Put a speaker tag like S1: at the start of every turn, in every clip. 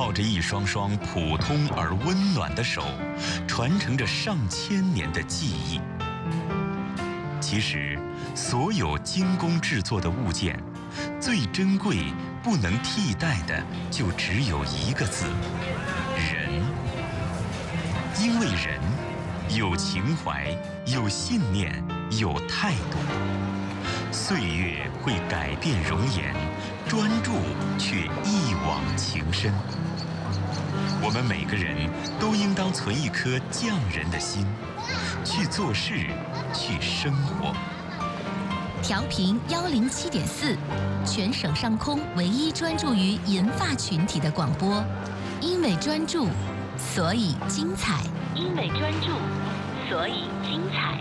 S1: 靠着一双双普通而温暖的手，传承着上千年的技艺。其实，所有精工制作的物件，最珍贵、不能替代的，就只有一个字：人。因为人有情怀，有信念，有态度。岁月会改变容颜，专注却一往情深。我们每个人都应当存一颗匠人的心，去做事，去生活。
S2: 调频107.4，全省上空唯一专注于银发群体的广播。因为专注，所以精彩。因为专注，所以精彩。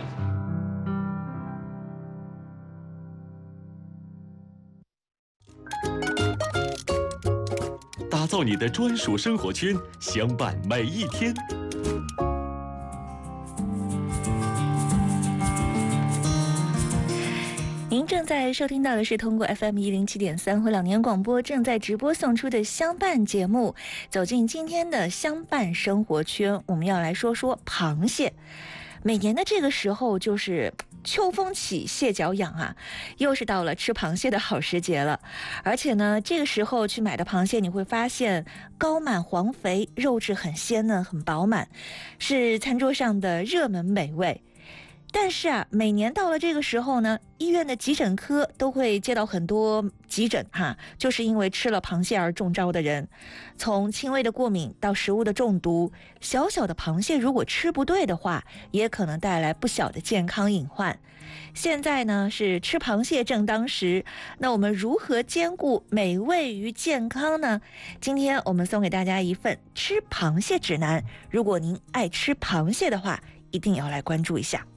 S3: 打造你的专属生活圈，相伴每一天。
S4: 您正在收听到的是通过 FM 107.3回老年广播正在直播送出的相伴节目。走进今天的相伴生活圈，我们要来说说螃蟹。每年的这个时候就是秋风起，蟹脚痒啊，又是到了吃螃蟹的好时节了。而且呢，这个时候去买的螃蟹，你会发现膏满黄肥，肉质很鲜嫩，很饱满，是餐桌上的热门美味。但是啊，每年到了这个时候呢，医院的急诊科都会接到很多急诊就是因为吃了螃蟹而中招的人。从轻微的过敏到食物的中毒，小小的螃蟹如果吃不对的话，也可能带来不小的健康隐患。现在呢是吃螃蟹正当时，那我们如何兼顾美味与健康呢？今天我们送给大家一份吃螃蟹指南，如果您爱吃螃蟹的话，一定要来关注一下。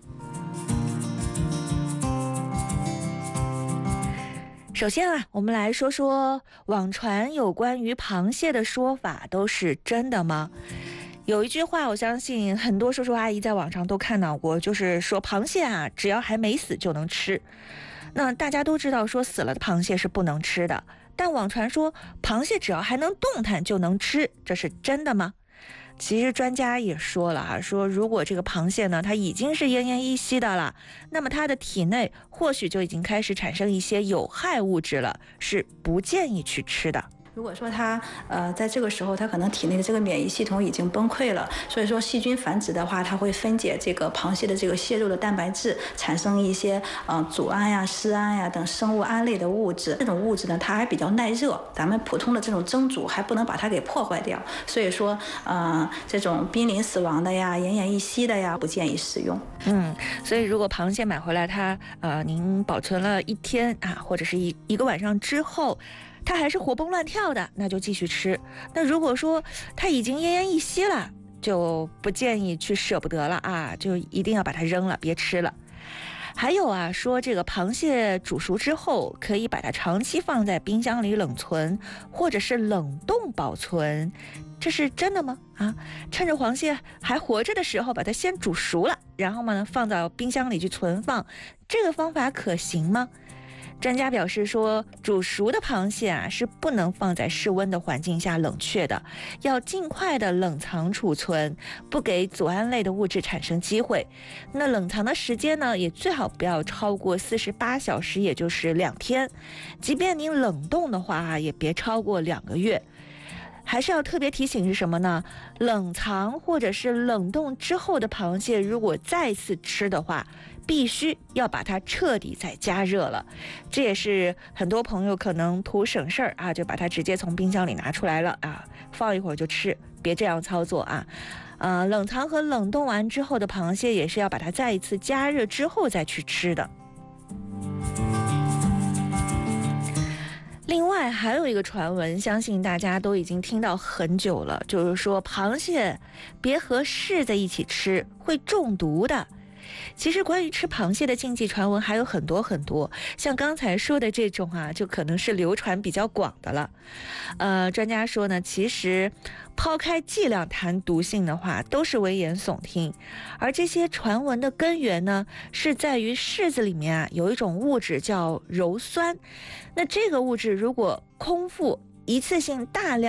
S4: 首先啊，我们来说说网传有关于螃蟹的说法都是真的吗？有一句话，我相信很多叔叔阿姨在网上都看到过，就是说螃蟹啊，只要还没死就能吃。那大家都知道说死了的螃蟹是不能吃的，但网传说螃蟹只要还能动弹就能吃，这是真的吗？其实专家也说了说如果这个螃蟹呢，它已经是奄奄一息的了，那么它的体内或许就已经开始产生一些有害物质了，是不建议去吃的。
S5: 如果说它在这个时候它可能体内的这个免疫系统已经崩溃了，所以说细菌繁殖的话，它会分解这个螃蟹的这个蟹肉的蛋白质，产生一些组胺呀、丝胺呀等生物胺类的物质。这种物质呢，它还比较耐热，咱们普通的这种蒸煮还不能把它给破坏掉，所以说这种濒临死亡的呀、奄奄一息的呀，不建议食用。
S4: 所以如果螃蟹买回来它您保存了1天或者是一个晚上之后，它还是活蹦乱跳的，那就继续吃。那如果说它已经奄奄一息了，就不建议去舍不得了就一定要把它扔了，别吃了。还有说这个螃蟹煮熟之后，可以把它长期放在冰箱里冷存，或者是冷冻保存，这是真的吗？趁着螃蟹还活着的时候，把它先煮熟了，然后呢放到冰箱里去存放，这个方法可行吗？专家表示说，煮熟的螃蟹是不能放在室温的环境下冷却的，要尽快的冷藏储存，不给组胺类的物质产生机会。那冷藏的时间呢，也最好不要超过48小时，也就是2天。即便您冷冻的话也别超过2个月。还是要特别提醒是什么呢？冷藏或者是冷冻之后的螃蟹，如果再次吃的话，必须要把它彻底再加热了。这也是很多朋友可能图省事儿就把它直接从冰箱里拿出来了放一会儿就吃，别这样操作冷藏和冷冻完之后的螃蟹也是要把它再一次加热之后再去吃的。另外还有一个传闻，相信大家都已经听到很久了，就是说螃蟹别和柿子一起吃，会中毒的。其实关于吃螃蟹的禁忌传闻还有很多很多，像刚才说的这种就可能是流传比较广的了。专家说呢，其实抛开剂量谈毒性的话，都是危言耸听。而这些传闻的根源呢，是在于柿子里面有一种物质叫鞣酸。那这个物质如果空腹一次性大量